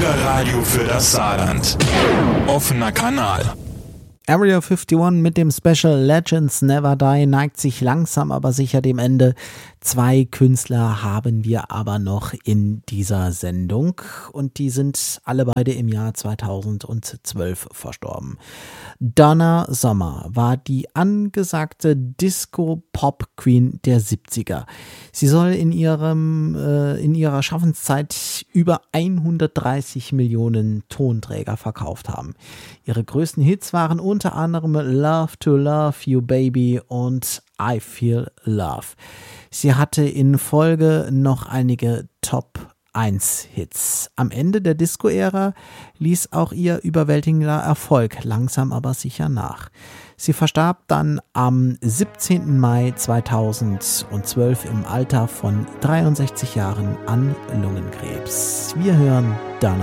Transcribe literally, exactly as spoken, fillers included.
Bürgerradio für das Saarland. Offener Kanal. Area einundfünfzig mit dem Special Legends Never Die neigt sich langsam aber sicher dem Ende. Zwei Künstler haben wir aber noch in dieser Sendung und die sind alle beide im Jahr zweitausendzwölf verstorben. Donna Summer war die angesagte Disco-Pop-Queen der siebziger. Sie soll in, ihrem, äh, in ihrer Schaffenszeit über hundertdreißig Millionen Tonträger verkauft haben. Ihre größten Hits waren unter anderem Love to Love You Baby und I Feel Love. Sie hatte in Folge noch einige Top eins Hits. Am Ende der Disco-Ära ließ auch ihr überwältigender Erfolg langsam aber sicher nach. Sie verstarb dann am siebzehnten Mai zweitausendzwölf im Alter von dreiundsechzig Jahren an Lungenkrebs. Wir hören Donna